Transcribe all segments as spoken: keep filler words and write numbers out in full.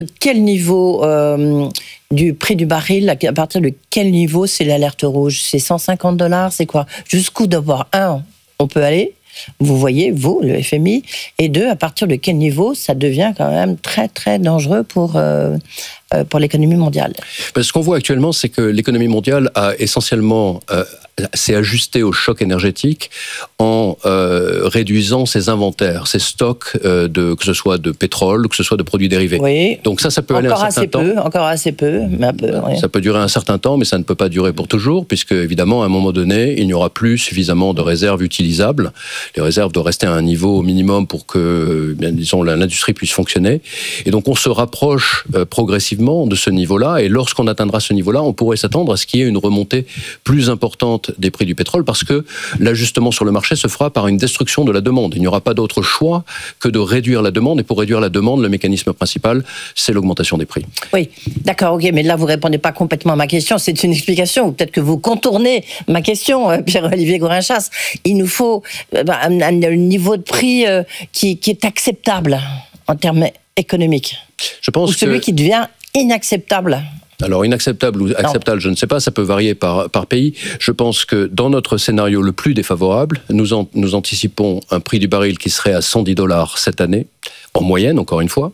Quel niveau euh, du prix du baril, à partir de quel niveau c'est l'alerte rouge? C'est cent cinquante dollars, c'est quoi? Jusqu'où d'abord, un, on peut aller? Vous voyez, vous, le F M I, et deux, à partir de quel niveau ça devient quand même très très dangereux pour, euh, euh, pour l'économie mondiale? Parce ce qu'on voit actuellement, c'est que l'économie mondiale a essentiellement euh, s'est ajustée au choc énergétique en euh, réduisant ses inventaires, ses stocks, euh, de, que ce soit de pétrole, que ce soit de produits dérivés. Oui. Donc ça, ça peut encore aller un assez certain peu, temps. Encore assez peu, mais un peu. Oui. Ça peut durer un certain temps, mais ça ne peut pas durer pour toujours, puisque évidemment, à un moment donné, il n'y aura plus suffisamment de réserves utilisables. Les réserves doivent rester à un niveau minimum pour que, bien, disons, l'industrie puisse fonctionner. Et donc, on se rapproche euh, progressivement de ce niveau-là. Et lorsqu'on atteindra ce niveau-là, on pourrait s'attendre à ce qu'il y ait une remontée plus importante des prix du pétrole, parce que l'ajustement sur le marché se fera par une destruction de la demande. Il n'y aura pas d'autre choix que de réduire la demande. Et pour réduire la demande, le mécanisme principal, c'est l'augmentation des prix. Oui, d'accord, ok, mais là, vous ne répondez pas complètement à ma question. C'est une explication, ou peut-être que vous contournez ma question, Pierre-Olivier Gourinchas. Il nous faut un, un, un niveau de prix euh, qui, qui est acceptable en termes économiques. Je pense ou celui que... qui devient inacceptable. Alors, inacceptable ou acceptable, non. Je ne sais pas, ça peut varier par, par pays. Je pense que dans notre scénario le plus défavorable, nous, en, nous anticipons un prix du baril qui serait à cent dix dollars cette année, en moyenne, encore une fois,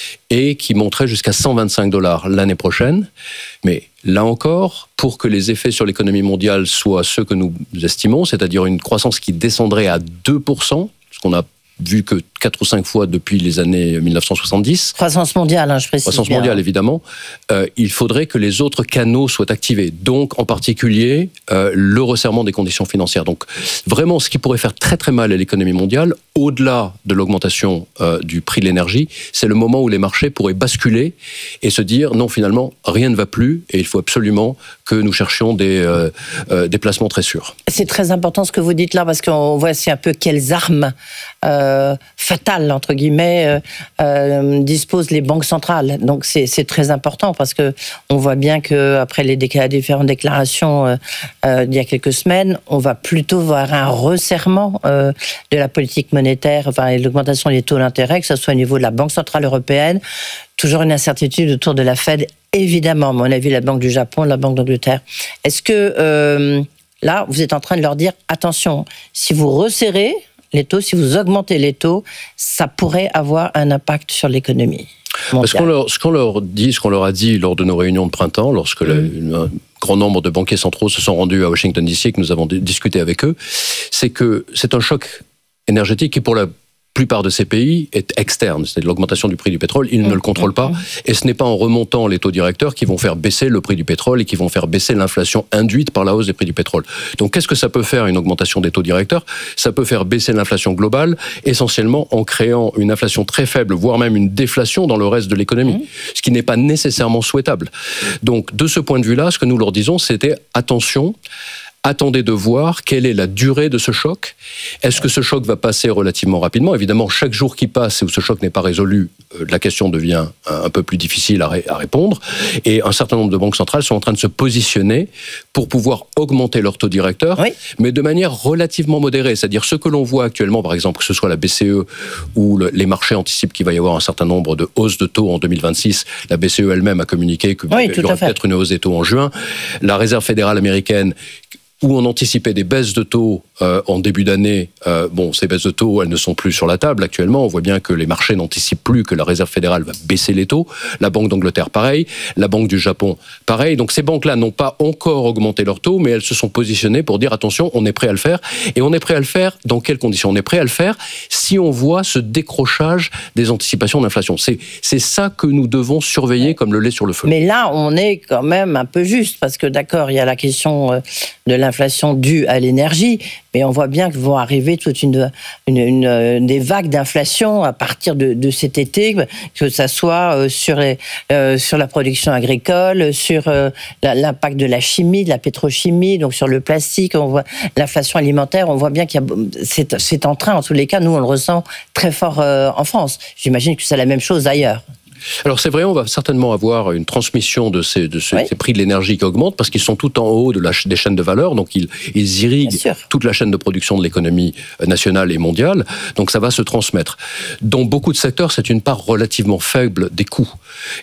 et qui monterait jusqu'à cent vingt-cinq dollars l'année prochaine. Mais là encore, pour que les effets sur l'économie mondiale soient ceux que nous estimons, c'est-à-dire une croissance qui descendrait à deux pour cent, ce qu'on a vu que quatre ou cinq fois depuis les années mille neuf cent soixante-dix. Croissance mondiale, hein, je précise. Croissance bien. mondiale, évidemment. Euh, il faudrait que les autres canaux soient activés. Donc, en particulier, euh, le resserrement des conditions financières. Donc, vraiment, ce qui pourrait faire très très mal à l'économie mondiale, au-delà de l'augmentation euh, du prix de l'énergie, c'est le moment où les marchés pourraient basculer et se dire, non, finalement, rien ne va plus et il faut absolument que nous cherchions des, euh, euh, des placements très sûrs. C'est très important ce que vous dites là, parce qu'on voit c'est un peu quelles armes euh, fatales, entre guillemets, euh, euh, disposent les banques centrales. Donc c'est, c'est très important, parce que on voit bien qu'après les décla- différentes déclarations euh, euh, d'il y a quelques semaines, on va plutôt voir un resserrement euh, de la politique monétaire, enfin, et l'augmentation des taux d'intérêt, que ce soit au niveau de la Banque centrale européenne. Toujours une incertitude autour de la Fed, évidemment. Mais on a vu la Banque du Japon, la Banque d'Angleterre. Est-ce que euh, là, vous êtes en train de leur dire, attention, si vous resserrez les taux, si vous augmentez les taux, ça pourrait avoir un impact sur l'économie mondiale? Ce qu'on leur, ce qu'on leur dit, ce qu'on leur a dit lors de nos réunions de printemps, lorsque mmh. le, un grand nombre de banquiers centraux se sont rendus à Washington D C et que nous avons discuté avec eux, c'est que c'est un choc énergétique qui, pour la plupart de ces pays, est externe. C'est l'augmentation du prix du pétrole. Ils mmh. ne le contrôlent pas. Et ce n'est pas en remontant les taux directeurs qui vont faire baisser le prix du pétrole et qui vont faire baisser l'inflation induite par la hausse des prix du pétrole. Donc, qu'est-ce que ça peut faire, une augmentation des taux directeurs? Ça peut faire baisser l'inflation globale, essentiellement en créant une inflation très faible, voire même une déflation dans le reste de l'économie, mmh. ce qui n'est pas nécessairement souhaitable. Donc, de ce point de vue-là, ce que nous leur disons, c'était attention, attendez de voir quelle est la durée de ce choc. Est-ce que ce choc va passer relativement rapidement? Évidemment, chaque jour qui passe et où ce choc n'est pas résolu, euh, la question devient un peu plus difficile à, ré- à répondre. Et un certain nombre de banques centrales sont en train de se positionner pour pouvoir augmenter leur taux directeur, oui. mais de manière relativement modérée. C'est-à-dire ce que l'on voit actuellement, par exemple, que ce soit la B C E ou le, les marchés anticipent qu'il va y avoir un certain nombre de hausses de taux en deux mille vingt-six. La B C E elle-même a communiqué qu'il oui, y aurait peut-être une hausse des taux en juin. La Réserve fédérale américaine, où on anticipait des baisses de taux euh, en début d'année. Euh, bon, ces baisses de taux, elles ne sont plus sur la table actuellement. On voit bien que les marchés n'anticipent plus que la Réserve fédérale va baisser les taux. La Banque d'Angleterre, pareil. La Banque du Japon, pareil. Donc ces banques-là n'ont pas encore augmenté leurs taux, mais elles se sont positionnées pour dire, attention, on est prêt à le faire. Et on est prêt à le faire dans quelles conditions? On est prêt à le faire si on voit ce décrochage des anticipations d'inflation. C'est, c'est ça que nous devons surveiller comme le lait sur le feu. Mais là, on est quand même un peu juste, parce que d'accord, il y a la question de l'inflation due à l'énergie, mais on voit bien que vont arriver toute une, une, une des vagues d'inflation à partir de, de cet été, que ça soit sur, les, euh, sur la production agricole, sur euh, l'impact de la chimie, de la pétrochimie, donc sur le plastique, on voit l'inflation alimentaire, on voit bien qu'il y a, c'est, c'est en train, en tous les cas, nous on le ressent très fort euh, en France. J'imagine que c'est la même chose ailleurs. Alors c'est vrai, on va certainement avoir une transmission de ces, de ces, oui. ces prix de l'énergie qui augmentent parce qu'ils sont tout en haut de la, des chaînes de valeur, donc ils, ils irriguent toute la chaîne de production de l'économie nationale et mondiale, donc ça va se transmettre. Dans beaucoup de secteurs, c'est une part relativement faible des coûts.